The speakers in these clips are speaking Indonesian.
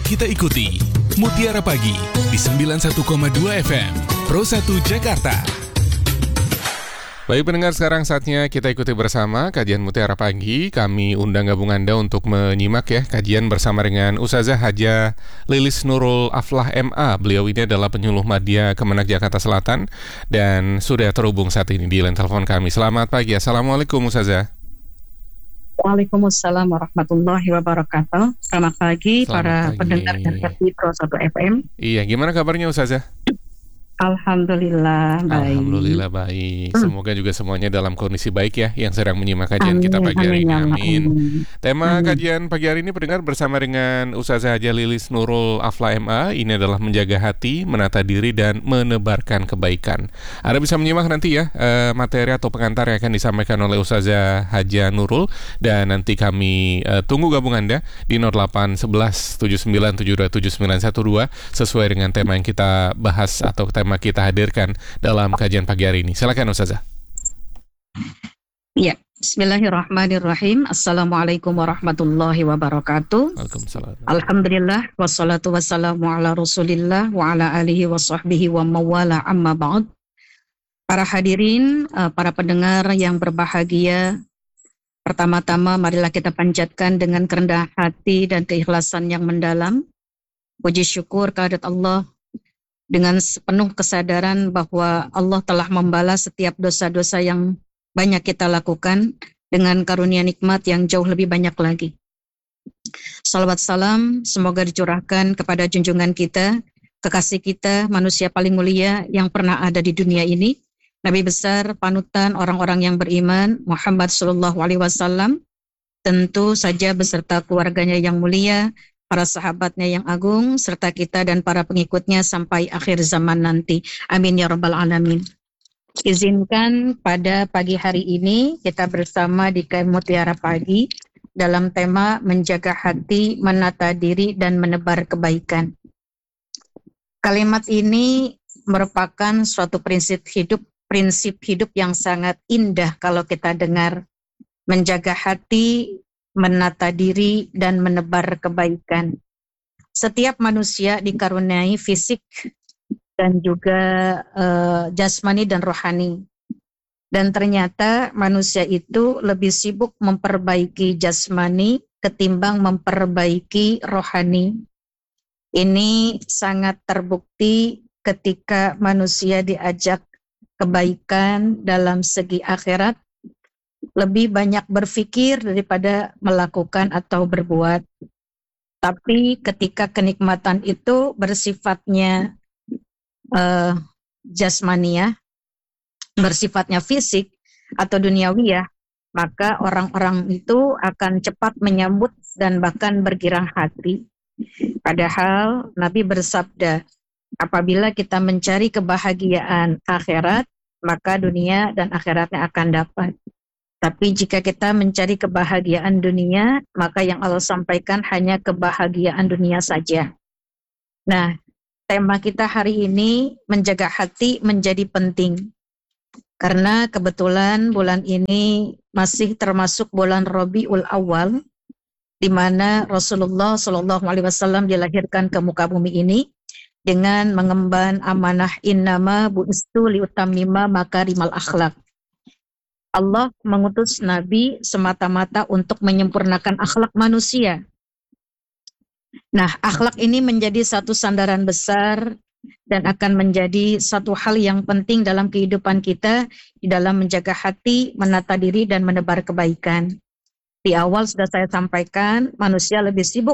kita ikuti Mutiara Pagi di 91,2 FM Pro 1 Jakarta. Baik pendengar, sekarang saatnya kita ikuti bersama kajian Mutiara Pagi. Kami undang gabung Anda untuk menyimak ya kajian bersama dengan Ustazah Haja Lilis Nurul Aflah MA. Beliau ini adalah penyuluh Madya Kemenak Jakarta Selatan dan sudah terhubung saat ini di line telepon kami. Selamat pagi. Assalamualaikum Ustazah. Waalaikumsalam warahmatullahi wabarakatuh. Selamat pagi para pendengar RRI Pro 1 FM. Iya, gimana kabarnya Ustazah? Alhamdulillah baik. Alhamdulillah baik. Semoga juga semuanya dalam kondisi baik ya yang sedang menyimak kajian kita pagi hari ini. Amin. Tema kajian pagi hari ini pendengar bersama dengan Ustazah Haja Lilis Nurul Aflah MA. Ini adalah menjaga hati, menata diri dan menebarkan kebaikan. Anda bisa menyimak nanti ya materi atau pengantar yang akan disampaikan oleh Ustazah Haja Nurul, dan nanti kami tunggu gabung Anda di 0811 7972 7912 sesuai dengan tema yang kita bahas atau tema kita hadirkan dalam kajian pagi hari ini. Silakan Ustazah. Ya, bismillahirrahmanirrahim. Assalamualaikum warahmatullahi wabarakatuh. Waalaikumsalam. Alhamdulillah wassalatu wassalamu ala Rasulillah wa ala alihi wa sahbihi wa mawala amma ba'd. Para hadirin, para pendengar yang berbahagia, pertama-tama marilah kita panjatkan dengan kerendahan hati dan keikhlasan yang mendalam puji syukur kehadirat Allah, dengan sepenuh kesadaran bahwa Allah telah membalas setiap dosa-dosa yang banyak kita lakukan dengan karunia nikmat yang jauh lebih banyak lagi. Salawat salam semoga dicurahkan kepada junjungan kita, kekasih kita, manusia paling mulia yang pernah ada di dunia ini, Nabi besar, panutan orang-orang yang beriman, Muhammad SAW, tentu saja beserta keluarganya yang mulia, para sahabatnya yang agung, serta kita dan para pengikutnya sampai akhir zaman nanti. Amin ya rabbal alamin. Izinkan pada pagi hari ini kita bersama di Mutiara Pagi dalam tema menjaga hati, menata diri dan menebar kebaikan. Kalimat ini merupakan suatu prinsip hidup yang sangat indah kalau kita dengar. Menjaga hati, menata diri dan menebar kebaikan. Setiap manusia dikaruniai fisik dan juga jasmani dan rohani. Dan ternyata manusia itu lebih sibuk memperbaiki jasmani ketimbang memperbaiki rohani. Ini sangat terbukti ketika manusia diajak kebaikan dalam segi akhirat, lebih banyak berpikir daripada melakukan atau berbuat. Tapi ketika kenikmatan itu bersifatnya jasmaniah, bersifatnya fisik atau duniawiyah, maka orang-orang itu akan cepat menyambut dan bahkan bergirang hati. Padahal Nabi bersabda, apabila kita mencari kebahagiaan akhirat, maka dunia dan akhiratnya akan dapat. Tapi jika kita mencari kebahagiaan dunia, maka yang Allah sampaikan hanya kebahagiaan dunia saja. Nah, tema kita hari ini menjaga hati menjadi penting. Karena kebetulan bulan ini masih termasuk bulan Rabiul Awal, di mana Rasulullah SAW dilahirkan ke muka bumi ini dengan mengemban amanah innama bu'istu liutammima makarimal akhlak. Allah mengutus Nabi semata-mata untuk menyempurnakan akhlak manusia. Nah, akhlak ini menjadi satu sandaran besar dan akan menjadi satu hal yang penting dalam kehidupan kita di dalam menjaga hati, menata diri, dan menebar kebaikan. Di awal sudah saya sampaikan, manusia lebih sibuk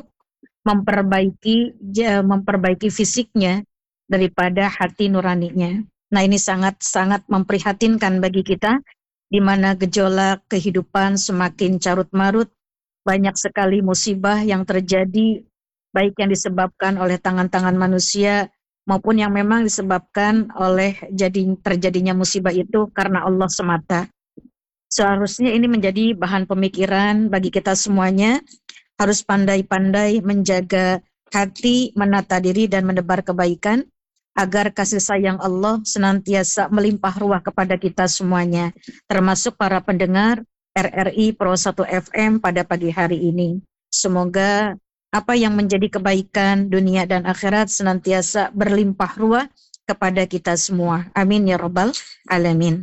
memperbaiki fisiknya daripada hati nuraninya. Nah, ini sangat-sangat memprihatinkan bagi kita, di mana gejolak kehidupan semakin carut-marut, banyak sekali musibah yang terjadi, baik yang disebabkan oleh tangan-tangan manusia, maupun yang memang disebabkan oleh terjadinya musibah itu karena Allah semata. Seharusnya ini menjadi bahan pemikiran bagi kita semuanya, harus pandai-pandai menjaga hati, menata diri, dan menebar kebaikan, agar kasih sayang Allah senantiasa melimpah ruah kepada kita semuanya, termasuk para pendengar RRI Pro 1 FM pada pagi hari ini. Semoga apa yang menjadi kebaikan dunia dan akhirat senantiasa berlimpah ruah kepada kita semua. Amin ya rabbal alamin.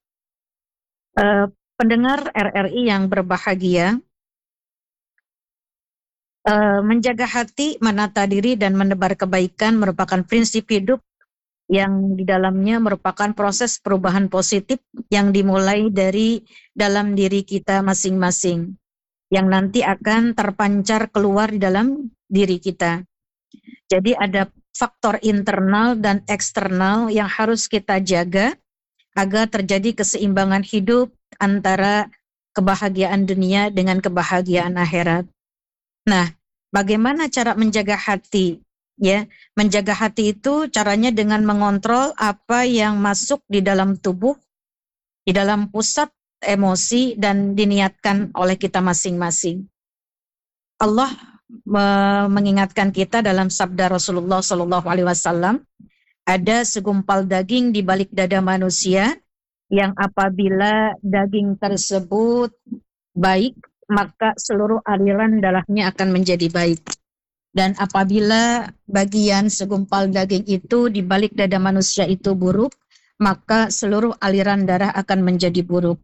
Pendengar RRI yang berbahagia, menjaga hati, menata diri, dan menebar kebaikan merupakan prinsip hidup yang di dalamnya merupakan proses perubahan positif yang dimulai dari dalam diri kita masing-masing, yang nanti akan terpancar keluar di dalam diri kita. Jadi ada faktor internal dan eksternal yang harus kita jaga agar terjadi keseimbangan hidup antara kebahagiaan dunia dengan kebahagiaan akhirat. Nah, bagaimana cara menjaga hati? Ya, menjaga hati itu caranya dengan mengontrol apa yang masuk di dalam tubuh, di dalam pusat emosi dan diniatkan oleh kita masing-masing. Allah mengingatkan kita dalam sabda Rasulullah SAW, ada segumpal daging di balik dada manusia yang apabila daging tersebut baik, maka seluruh aliran darahnya akan menjadi baik. Dan apabila bagian segumpal daging itu di balik dada manusia itu buruk, maka seluruh aliran darah akan menjadi buruk.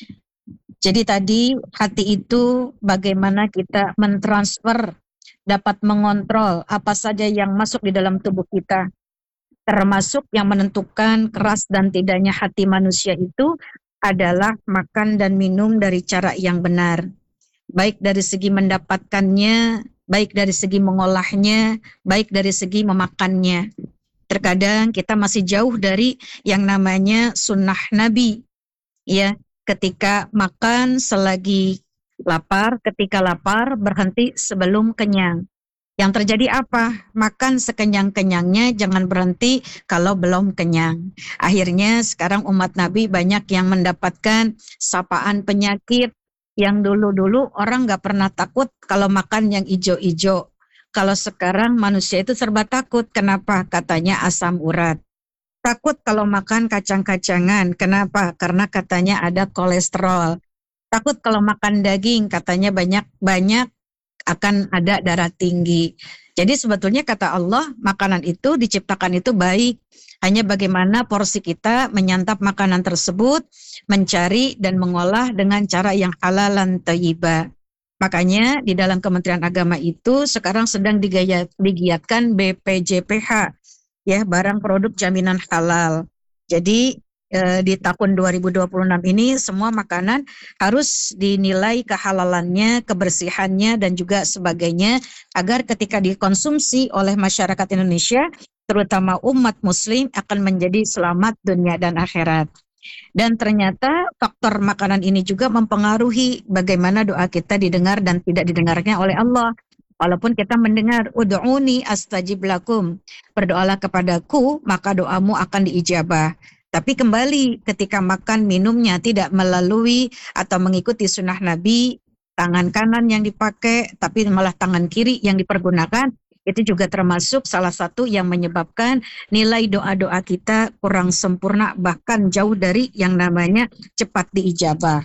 Jadi tadi hati itu bagaimana kita mentransfer, dapat mengontrol apa saja yang masuk di dalam tubuh kita. Termasuk yang menentukan keras dan tidaknya hati manusia itu adalah makan dan minum dari cara yang benar. Baik dari segi mendapatkannya, baik dari segi mengolahnya, baik dari segi memakannya. Terkadang kita masih jauh dari yang namanya sunnah Nabi. Ya, ketika makan selagi lapar, ketika lapar berhenti sebelum kenyang. Yang terjadi apa? Makan sekenyang-kenyangnya, jangan berhenti kalau belum kenyang. Akhirnya sekarang umat Nabi banyak yang mendapatkan sapaan penyakit. Yang dulu-dulu orang nggak pernah takut kalau makan yang ijo-ijo. Kalau sekarang manusia itu serba takut. Kenapa? Katanya asam urat. Takut kalau makan kacang-kacangan. Kenapa? Karena katanya ada kolesterol. Takut kalau makan daging, katanya banyak akan ada darah tinggi. Jadi sebetulnya kata Allah, makanan itu diciptakan itu baik. Hanya bagaimana porsi kita menyantap makanan tersebut, mencari dan mengolah dengan cara yang halal dan thayyibah. Makanya di dalam Kementerian Agama itu sekarang sedang digiatkan BPJPH, ya, barang produk jaminan halal. Jadi di tahun 2026 ini semua makanan harus dinilai kehalalannya, kebersihannya dan juga sebagainya agar ketika dikonsumsi oleh masyarakat Indonesia, terutama umat muslim, akan menjadi selamat dunia dan akhirat. Dan ternyata faktor makanan ini juga mempengaruhi bagaimana doa kita didengar dan tidak didengarnya oleh Allah. Walaupun kita mendengar ud'uni astajib lakum, berdoalah kepadaku maka doamu akan diijabah. Tapi kembali ketika makan minumnya tidak melalui atau mengikuti sunnah Nabi, tangan kanan yang dipakai tapi malah tangan kiri yang dipergunakan, itu juga termasuk salah satu yang menyebabkan nilai doa-doa kita kurang sempurna, bahkan jauh dari yang namanya cepat diijabah.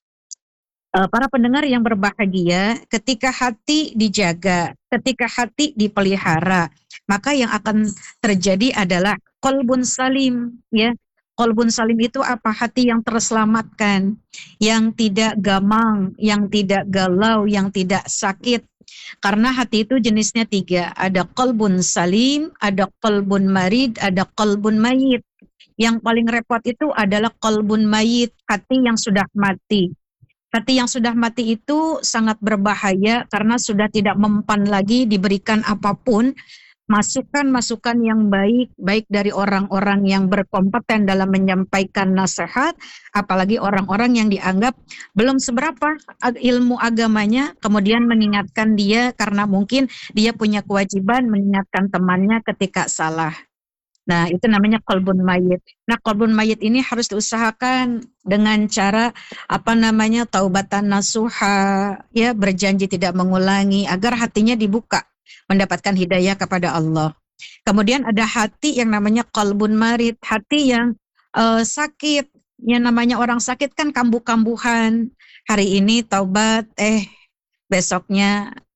Para pendengar yang berbahagia, ketika hati dijaga, ketika hati dipelihara, maka yang akan terjadi adalah qalbun salim, ya. Qalbun salim itu apa? Hati yang terselamatkan, yang tidak gamang, yang tidak galau, yang tidak sakit. Karena hati itu jenisnya 3, ada qalbun salim, ada qalbun marid, ada qalbun mayit. Yang paling repot itu adalah qalbun mayit, hati yang sudah mati. Hati yang sudah mati itu sangat berbahaya karena sudah tidak mempan lagi diberikan apapun, masukan-masukan yang baik dari orang-orang yang berkompeten dalam menyampaikan nasihat, apalagi orang-orang yang dianggap belum seberapa ilmu agamanya, kemudian mengingatkan dia karena mungkin dia punya kewajiban mengingatkan temannya ketika salah. Nah, itu namanya qalbun mayit. Nah, qalbun mayit ini harus diusahakan dengan cara taubatan nasuha, ya, berjanji tidak mengulangi agar hatinya dibuka, mendapatkan hidayah kepada Allah. Kemudian ada hati yang namanya qalbun marid, hati yang sakit. Yang namanya orang sakit kan kambuh-kambuhan. Hari ini taubat, besoknya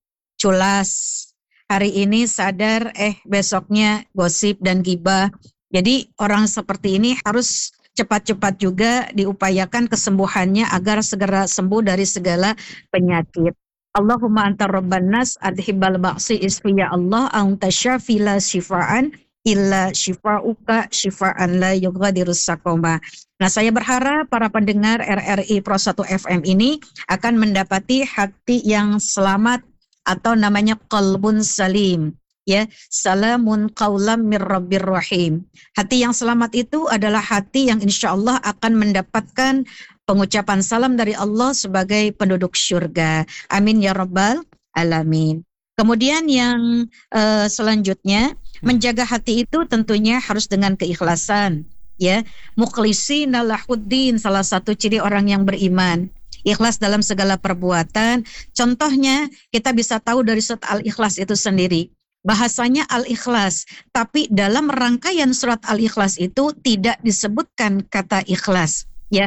culas. Hari ini sadar, besoknya gosip dan gibah. Jadi orang seperti ini harus cepat-cepat juga diupayakan kesembuhannya agar segera sembuh dari segala penyakit. Allahumma anta rabban nas adhibal ba'si isfi ya Allah anta syafi la syifaan illa syifauka syifaan la yughadiru saqama. Nah, saya berharap para pendengar RRI Pro 1 FM ini akan mendapati hati yang selamat atau namanya qalbun salim. Ya, salamun qaulam mir rabbir rahim. Hati yang selamat itu adalah hati yang insya Allah akan mendapatkan pengucapan salam dari Allah sebagai penduduk syurga. Amin ya rabbal alamin. Kemudian yang selanjutnya, menjaga hati itu tentunya harus dengan keikhlasan. Ya, mukhlisina lahuddin, salah satu ciri orang yang beriman. Ikhlas dalam segala perbuatan. Contohnya kita bisa tahu dari surat Al-Ikhlas itu sendiri. Bahasanya Al-Ikhlas, tapi dalam rangkaian surat Al-Ikhlas itu tidak disebutkan kata ikhlas. Ya,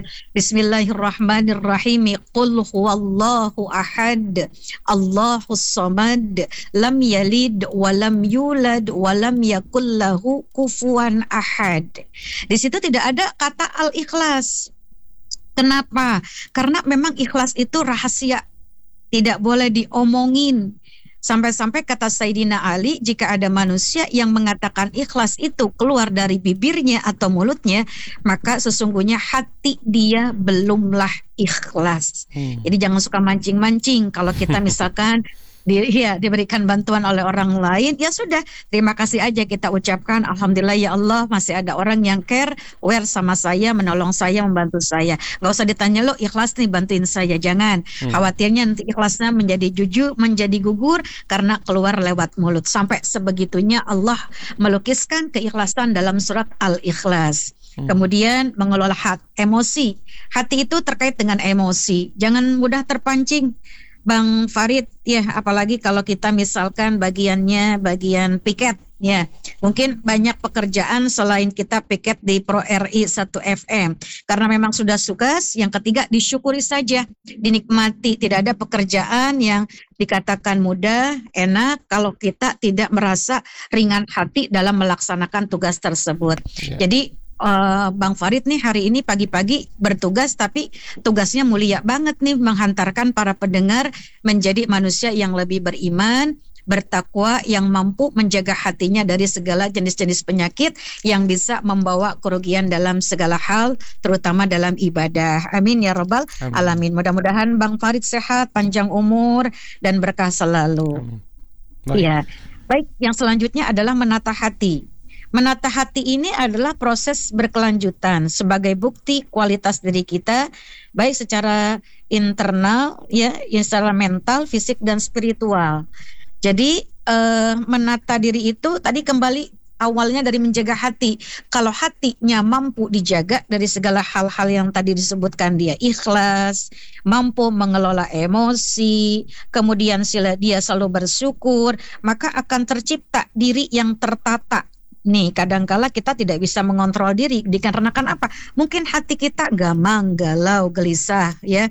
Bismillahirrahmanirrahim. Qul huwallahu ahad, Allahus samad, lam yalid wa lam yulad wa lam yakul lahu kufuwan ahad. Di situ tidak ada kata Al-Ikhlas. Kenapa? Karena memang ikhlas itu rahasia, tidak boleh diomongin. Sampai-sampai kata Sayyidina Ali, jika ada manusia yang mengatakan ikhlas itu keluar dari bibirnya atau mulutnya, maka sesungguhnya hati dia belumlah ikhlas. Jadi jangan suka mancing-mancing. Kalau kita misalkan diberikan bantuan oleh orang lain, ya sudah, terima kasih aja kita ucapkan, alhamdulillah ya Allah masih ada orang yang aware sama saya, menolong saya, membantu saya. Gak usah ditanya, lo ikhlas nih bantuin saya, jangan. Khawatirnya nanti ikhlasnya menjadi menjadi gugur karena keluar lewat mulut. Sampai sebegitunya Allah melukiskan keikhlasan dalam surat Al-Ikhlas. Kemudian mengelola emosi. Hati itu terkait dengan emosi. Jangan mudah terpancing, Bang Farid, ya, apalagi kalau kita misalkan bagian piket, ya, mungkin banyak pekerjaan selain kita piket di Pro RI 1 FM, karena memang sudah tugas. Yang ketiga, disyukuri saja, dinikmati. Tidak ada pekerjaan yang dikatakan mudah, enak, kalau kita tidak merasa ringan hati dalam melaksanakan tugas tersebut. Jadi Bang Farid nih hari ini pagi-pagi bertugas, tapi tugasnya mulia banget nih, menghantarkan para pendengar menjadi manusia yang lebih beriman, bertakwa, yang mampu menjaga hatinya dari segala jenis-jenis penyakit yang bisa membawa kerugian dalam segala hal, terutama dalam ibadah. Amin ya rabbal alamin. Mudah-mudahan Bang Farid sehat, panjang umur, dan berkah selalu. Iya. Baik, yang selanjutnya adalah menata hati. Menata hati ini adalah proses berkelanjutan sebagai bukti kualitas diri kita, baik secara internal, ya, secara mental, fisik, dan spiritual. Jadi menata diri itu tadi kembali awalnya dari menjaga hati. Kalau hatinya mampu dijaga dari segala hal-hal yang tadi disebutkan, dia ikhlas, mampu mengelola emosi, kemudian dia selalu bersyukur, maka akan tercipta diri yang tertata. Nih, kadangkala kita tidak bisa mengontrol diri dikarenakan apa? Mungkin hati kita gamang, galau, gelisah, ya.